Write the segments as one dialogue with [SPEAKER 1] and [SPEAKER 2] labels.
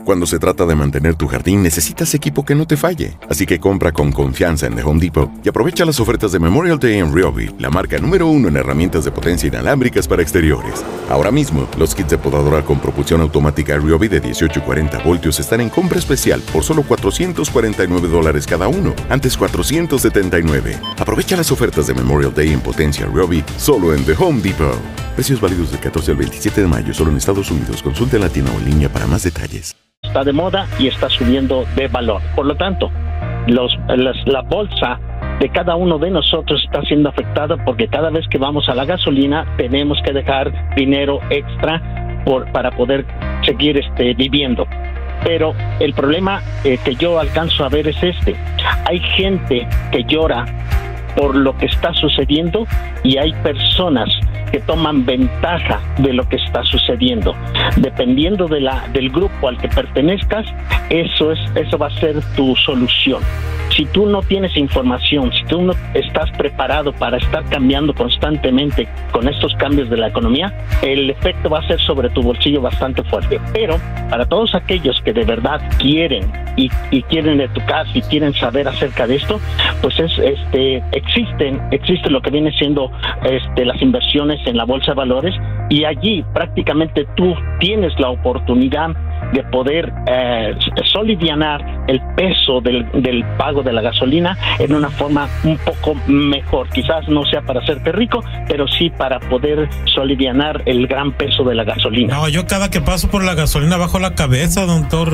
[SPEAKER 1] Cuando se trata de mantener tu jardín, necesitas equipo que no te falle. Así que compra con confianza en The Home Depot y aprovecha las ofertas de Memorial Day en Ryobi, la marca número 1 en herramientas de potencia inalámbricas para exteriores. Ahora mismo, los kits de podadora con propulsión automática Ryobi de 18 y 40 voltios están en compra especial por solo $449 cada uno, antes $479. Aprovecha las ofertas de Memorial Day en potencia Ryobi solo en The Home Depot. Precios válidos del 14 al 27 de mayo solo en Estados Unidos. Consulte en la tienda o en línea para más detalles.
[SPEAKER 2] Está de moda y está subiendo de valor. Por lo tanto, la bolsa de cada uno de nosotros está siendo afectada porque cada vez que vamos a la gasolina tenemos que dejar dinero extra para poder seguir viviendo. Pero el problema que yo alcanzo a ver es hay gente que llora por lo que está sucediendo y hay personas que toman ventaja de lo que está sucediendo. Dependiendo del grupo al que pertenezcas, eso va a ser tu solución. Si tú no tienes información, si tú no estás preparado para estar cambiando constantemente con estos cambios de la economía, el efecto va a ser sobre tu bolsillo bastante fuerte. Pero para todos aquellos que de verdad quieren y quieren educarse y quieren saber acerca de esto, pues existe lo que viene siendo las inversiones en la bolsa de valores, y allí prácticamente tú tienes la oportunidad de poder solivianar el peso del pago de la gasolina en una forma un poco mejor. Quizás no sea para hacerte rico, pero sí para poder solivianar el gran peso de la gasolina.
[SPEAKER 3] No, yo cada que paso por la gasolina bajo la cabeza, doctor.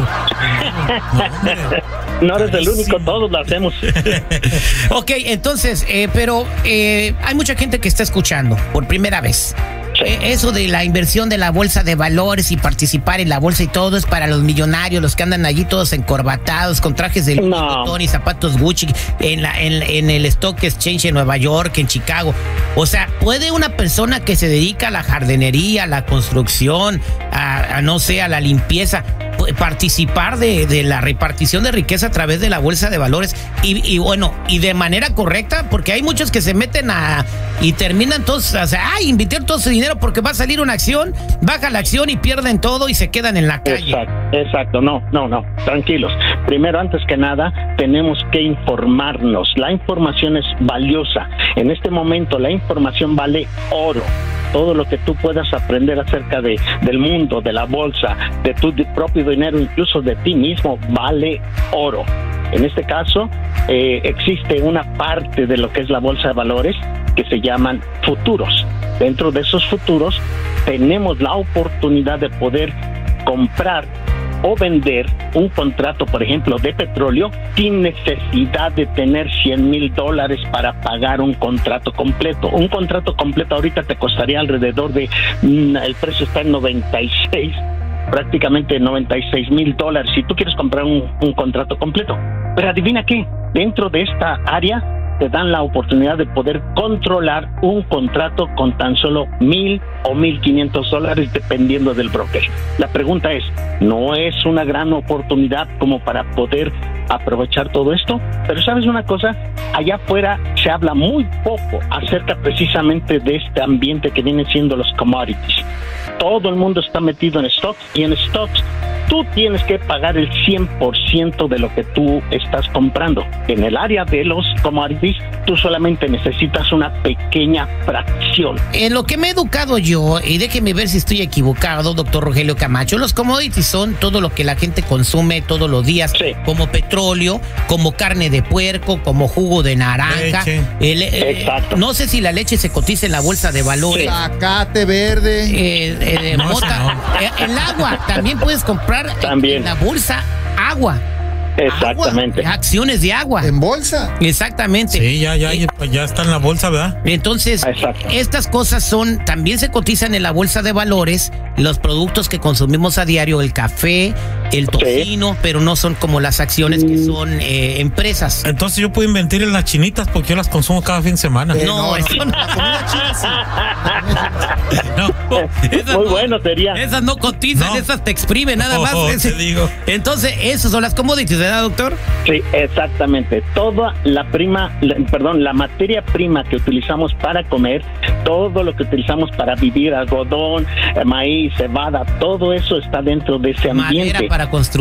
[SPEAKER 2] No eres el único, todos lo hacemos.
[SPEAKER 4] Ok, entonces, pero hay mucha gente que está escuchando por primera vez. Eso de la inversión de la bolsa de valores y participar en la bolsa y todo es para los millonarios, los que andan allí todos encorbatados con trajes de botón y zapatos Gucci en el Stock Exchange en Nueva York, en Chicago. O sea, ¿puede una persona que se dedica a la jardinería, a la construcción, a la limpieza, participar de la repartición de riqueza a través de la bolsa de valores y de manera correcta? Porque hay muchos que se meten y terminan todos, invirtieron todo su dinero porque va a salir una acción, baja la acción y pierden todo y se quedan en la calle.
[SPEAKER 2] Exacto, no, tranquilos. Primero, antes que nada, tenemos que informarnos. La información es valiosa. En este momento la información vale oro. Todo lo que tú puedas aprender acerca del mundo, de la bolsa, de tu propio dinero, incluso de ti mismo, vale oro. En este caso, existe una parte de lo que es la bolsa de valores que se llaman futuros. Dentro de esos futuros tenemos la oportunidad de poder comprar o vender un contrato, por ejemplo, de petróleo, sin necesidad de tener $100,000 para pagar un contrato completo. Un contrato completo ahorita te costaría alrededor de, el precio está en 96, prácticamente $96,000 si tú quieres comprar un contrato completo. Pero adivina qué, dentro de esta área te dan la oportunidad de poder controlar un contrato con tan solo $1,000 o $1,500 dependiendo del broker. La pregunta es, ¿no es una gran oportunidad como para poder aprovechar todo esto? Pero ¿sabes una cosa? Allá afuera se habla muy poco acerca precisamente de este ambiente que vienen siendo los commodities. Todo el mundo está metido en stocks, y en stocks tú tienes que pagar el 100% de lo que tú estás comprando. En el área de los commodities, tú solamente necesitas una pequeña fracción.
[SPEAKER 4] En lo que me he educado yo, y déjeme ver si estoy equivocado, doctor Rogelio Camacho, los commodities son todo lo que la gente consume todos los días, como petróleo, como carne de puerco, como jugo de naranja.
[SPEAKER 2] Exacto.
[SPEAKER 4] No sé si la leche se cotiza en la bolsa de valores.
[SPEAKER 5] Zacate verde.
[SPEAKER 4] Mota. El agua, también puedes comprar en la bolsa agua.
[SPEAKER 2] Exactamente.
[SPEAKER 4] Agua, acciones de agua.
[SPEAKER 5] ¿En bolsa?
[SPEAKER 4] Exactamente.
[SPEAKER 3] Sí, ya está en la bolsa, ¿verdad?
[SPEAKER 4] Entonces, estas cosas también se cotizan en la bolsa de valores, los productos que consumimos a diario, el café, el tocino, pero no son como las acciones que son empresas.
[SPEAKER 3] Entonces yo puedo invertir en las chinitas porque yo las consumo cada fin de semana.
[SPEAKER 4] No.
[SPEAKER 2] Muy bueno sería.
[SPEAKER 4] Esas no cotizan, esas te exprimen nada más.
[SPEAKER 3] Te digo.
[SPEAKER 4] Entonces, esas son las commodities, ¿verdad, doctor?
[SPEAKER 2] Sí, exactamente. Toda la materia prima que utilizamos para comer, todo lo que utilizamos para vivir, algodón, maíz, cebada, todo eso está dentro de ese ambiente.
[SPEAKER 4] Madera para construir.